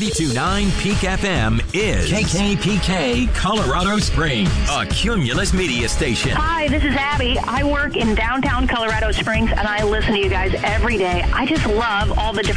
92.9 Peak FM is KKPK Colorado Springs, a Cumulus media station. Hi, this is Abby. I work in downtown Colorado Springs, and I listen to you guys every day. I just love all the different